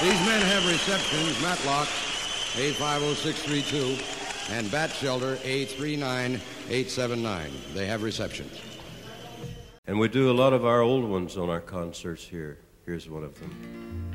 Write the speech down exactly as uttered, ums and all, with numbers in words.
These men have receptions, Matlock, A five oh six three two, and Bat Shelter, A three nine eight seven nine. They have receptions. And we do a lot of our old ones on our concerts here. Here's one of them.